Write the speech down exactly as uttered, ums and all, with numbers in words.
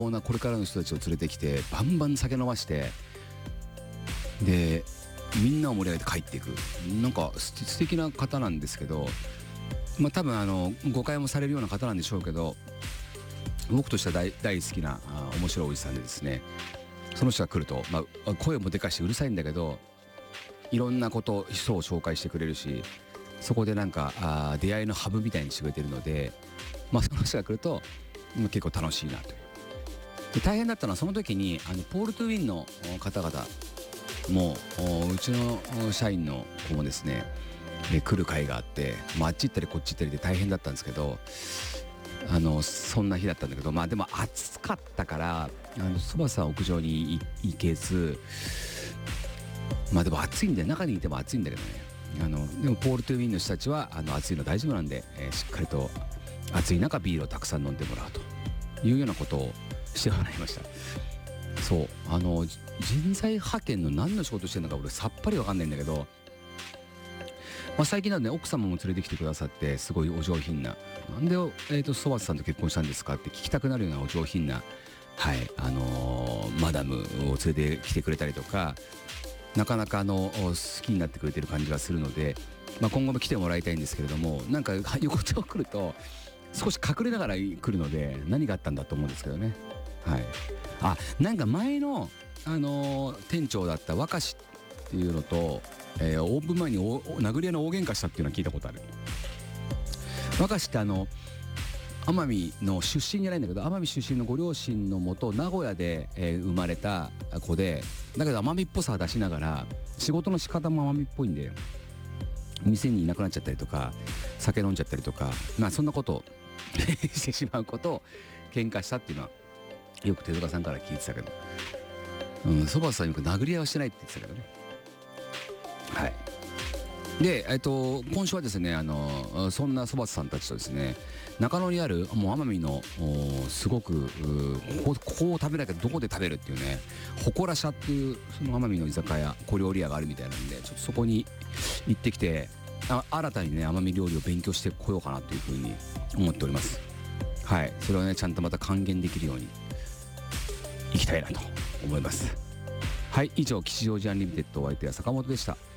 なこれからの人たちを連れてきてバンバン酒飲まして、でみんなを盛り上げて帰っていく、なんかす素敵な方なんですけど、まあ多分あの誤解もされるような方なんでしょうけど、僕としては 大, 大好きなあ面白いおじさんでですね、その人が来ると、まあ、声もでかいしうるさいんだけど、いろんなこと人を紹介してくれるし、そこでなんかあ出会いのハブみたいにしてくれてるので、まあ、その人が来ると、まあ、結構楽しいなという。で大変だったのはその時にあのポール・トゥ・ウィンの方々もうちの社員の子もですね、え来る会があって、まあ、あっち行ったりこっち行ったりで大変だったんですけど、あのそんな日だったんだけど、まあでも暑かったからあのそばさん屋上に行けず、まあでも暑いんで中にいても暑いんだけどね、あのでもポール・トゥ・ウィンの人たちはあの暑いの大丈夫なんで、えー、しっかりと暑い中ビールをたくさん飲んでもらうというようなことをしてもらいました。そうあの人材派遣の何の仕事してるのか俺さっぱりわかんないんだけど、まあ、最近なんで奥様も連れてきてくださって、すごいお上品な、なんで、えーと、そばさんと結婚したんですかって聞きたくなるようなお上品な、はい、あのー、マダムを連れてきてくれたりとか、なかなかあの好きになってくれてる感じがするので、まあ、今後も来てもらいたいんですけれども、なんか横丁来ると少し隠れながら来るので何があったんだと思うんですけどね。はい、あ、なんか前の、あのー、店長だった若しっていうのと、えー、オープン前にお殴り合いの大喧嘩したっていうのは聞いたことある。若しってあの奄美の出身じゃないんだけど、奄美出身のご両親のもと名古屋で、えー、生まれた子で、だけど奄美っぽさを出しながら仕事の仕方も奄美っぽいんで、店にいなくなっちゃったりとか酒飲んじゃったりとか、まあそんなことをしてしまうことを喧嘩したっていうのはよく手塚さんから聞いてたけど、うん、そばさんよく殴り合いはしてないって言ってたけどね。はい。で、えっと、今週はですね、あのそんなそばさんたちとですね、中野にあるもう奄美のすごくここ、ここを食べなきゃどこで食べるっていうね、誇らしゃっていうその奄美の居酒屋小料理屋があるみたいなんで、ちょっとそこに行ってきて、あ新たにね奄美料理を勉強してこようかなというふうに思っております。はい、それをねちゃんとまた還元できるように行きたいなと思います。はい、以上吉祥寺アンリミテッドお相手は坂本でした。